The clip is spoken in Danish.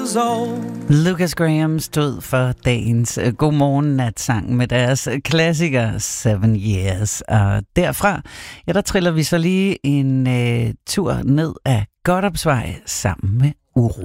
was old. Lucas Graham stod for dagens Godmorgen Natsang med deres klassiker 7 Years. Og derfra, ja, der triller vi så lige en tur ned ad Godthåbsvej sammen med Uro.